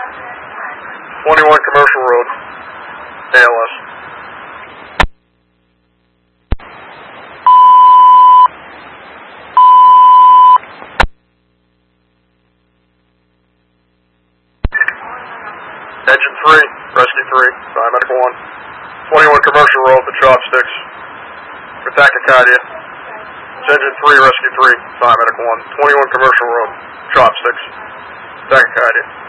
21 Commercial Road, ALS. Engine 3, Rescue 3, Biomedical 1. 21 Commercial Road, the Chopsticks. For tachycardia. It's Engine 3, Rescue 3, Biomedical 1. 21 Commercial Road, Chopsticks. Tachycardia.